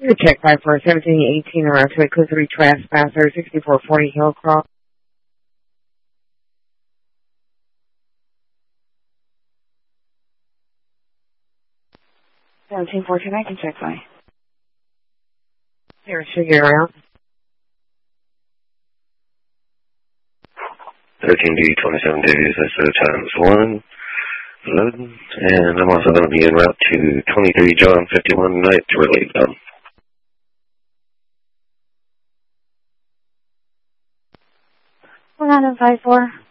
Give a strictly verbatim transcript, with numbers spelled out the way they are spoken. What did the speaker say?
Check five four seventeen eighteen around to include three trespasser sixty-four forty Hillcroft. seventeen fourteen, I can check fine. Here, should get around. thirteen D twenty-seven Davies, S O times one. Loading. And I'm also going to be en route to twenty-three John fifty-one night to relieve them. one nine five four.